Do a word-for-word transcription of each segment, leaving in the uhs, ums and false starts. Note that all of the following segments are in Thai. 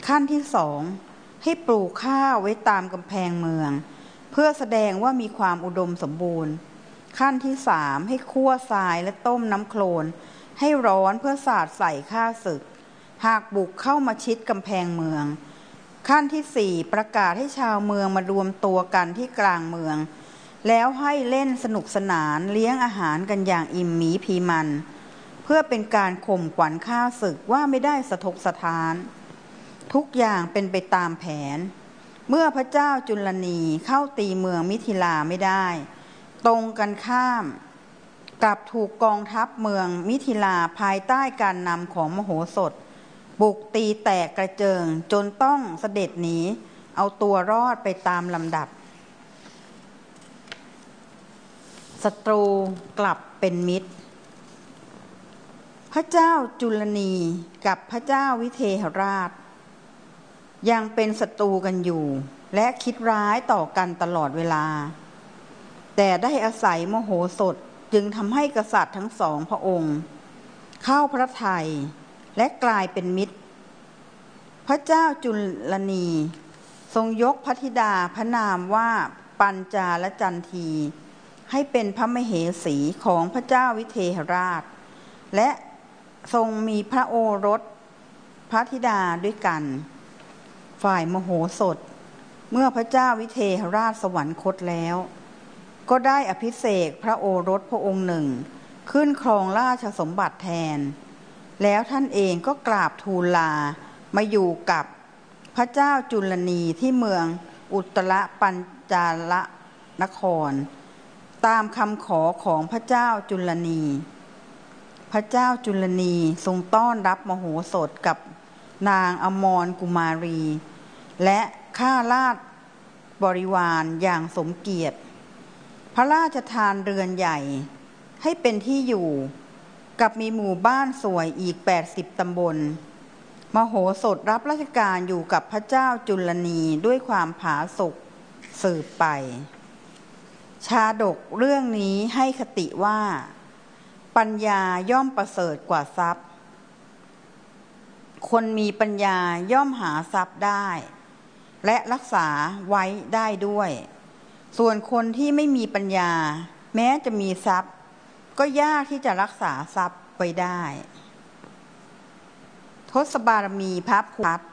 ขั้นที่สองให้ปลูกข้าวไว้ตามกำแพงเมืองเพื่อแสดงว่ามีความอุดมสมบูรณ์ขั้นที่สามให้คั่วทรายและต้มน้ำโคลนให้ร้อนเพื่อสาดใส่ข้าศึกหากบุกเข้ามาชิดกำแพงเมืองขั้นที่สี่ประกาศให้ชาวเมืองมารวมตัวกันที่กลางเมืองแล้วให้เล่นสนุกสนานเลี้ยงอาหารกันอย่างอิ่มหมีพีมันเพื่อเป็นการข่มขวัญข้าศึกว่าไม่ได้สะทกสะท้านทุกอย่างเป็นไปตามแผนเมื่อพระเจ้าจุลนีเข้าตีเมืองมิถิลาไม่ได้ตรงกันข้ามกลับถูกกองทัพเมืองมิถิลาภายใต้การนำของมโหสถบุกตีแตกกระเจิงจนต้องเสด็จหนีเอาตัวรอดไปตามลำดับศัตรูกลับเป็นมิตรพระเจ้าจุลนีกับพระเจ้าวิเทหราชยังเป็นศัตรูกันอยู่และคิดร้ายต่อกันตลอดเวลาแต่ได้อาศัยมโหสถจึงทำให้กษัตริย์ทั้งสองพระองค์เข้าพระทัยและกลายเป็นมิตรพระเจ้าจุลนีทรงยกพระธิดาพระนามว่าปัญจาลจันทีให้เป็นพระมเหสีของพระเจ้าวิเทหราชและทรงมีพระโอรสพระธิดาด้วยกันฝ่ายมโหสถเมื่อพระเจ้าวิเทหราชสวรรคตแล้วก็ได้อภิเษกพระโอรสพระองค์หนึ่งขึ้นครองราชสมบัติแทนแล้วท่านเองก็กราบทูลลามาอยู่กับพระเจ้าจุลนีที่เมืองอุตรปัญจาลนครตามคำขอของพระเจ้าจุลนีพระเจ้าจุลนีทรงต้อนรับมโหสถกับนางอมรกุมารีและข้าราชบริวารอย่างสมเกียรติพระราชทานเรือนใหญ่ให้เป็นที่อยู่กับมีหมู่บ้านสวยอีกแปดสิบตำบลมโหสถรับราชการอยู่กับพระเจ้าจุลนีด้วยความผาสุกสืบไปชาดกเรื่องนี้ให้คติว่าปัญญาย่อมประเสริฐกว่าทรัพย์คนมีปัญญาย่อมหาทรัพย์ได้และรักษาไว้ได้ด้วยส่วนคนที่ไม่มีปัญญาแม้จะมีทรัพย์ก็ยากที่จะรักษาทรัพย์ไว้ได้ทศบารมีพระภูริทัต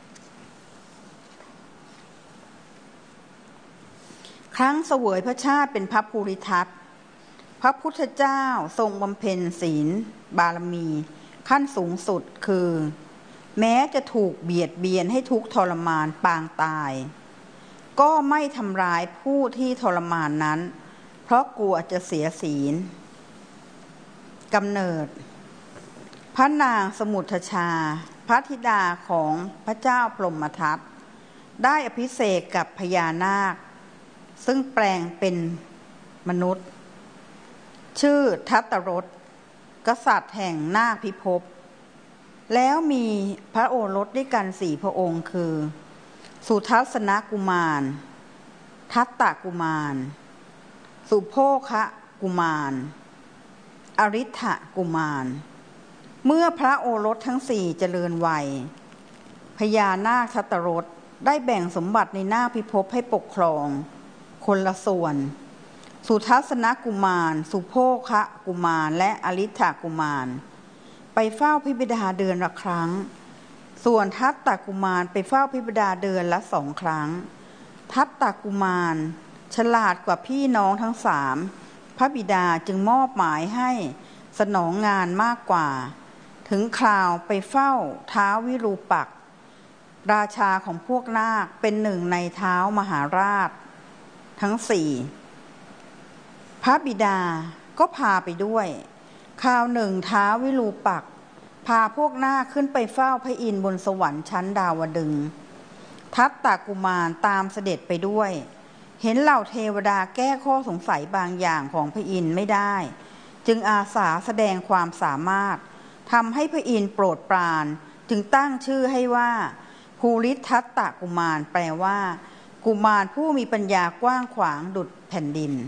ครั้งเสวยพระชาติเป็นพระภูริทัตพระพุทธเจ้าทรงบำเพ็ญศีลบารมีขั้นสูงสุดคือแม้จะถูกเบียดเบียนให้ทุกข์ทรมานปางตายก็ไม่ทำร้ายผู้ที่ทรมานนั้นเพราะกลัวจะเสียศีลกำเนิดพระนางสมุทชาพระธิดาของพระเจ้าพรหมทัตได้อภิเษกกับพญานาคซึ่งแปลงเป็นมนุษย์ชื่อทัตตรสกษัตริย์แห่งนาคพิภพแล้วมีพระโอรสด้วยกันสี่พระองค์คือสุทัศนกุมารทัตตกุมารสุโภคะกุมารอริ ทธกุมารเมื่อพระโอรสทั้งสี่เจริญวัยพญานาคทัตตรสได้แบ่งสมบัติในนาคพิภพให้ปกครองคนละส่วนสุทัศนกุมารสุโภคะกุมารและอริ ทธกุมารไปเฝ้าพระบิดาเดือนละครั้งส่วนทัตตกุมารไปเฝ้าพระบิดาเดือนละสองครั้งทัตตกุมารฉลาดกว่าพี่น้องทั้งสามพระบิดาจึงมอบหมายให้สนองงานมากกว่าถึงคราวไปเฝ้าท้าววิรูปักษ์ราชาของพวกนาคเป็นหนึ่งในท้าวมหาราชทั้งสี่พระบิดาก็พาไปด้วยคราวหนึ่งท้าววิรูปักษ์พาพวกนาคขึ้นไปเฝ้าพระอินทร์บนสวรรค์ชั้นดาวดึงส์ทัตตกุมารตามเสด็จไปด้วยเห็นเหล่าเทวดาแก้ข้อสงสัยบางอย่างของพระอินทร์ไม่ได้จึงอาสาแสดงความสามารถทำให้พระอินทร์โปรดปรานจึงตั้งชื่อให้ว่าภูริทัตตกุมารแปลว่ากุมารผู้มีปัญญากว้างขวางดุจแผ่นดิน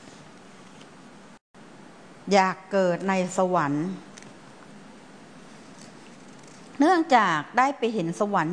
อยากเกิดในสวรรค์เนื่องจากได้ไปเห็นสวรรค์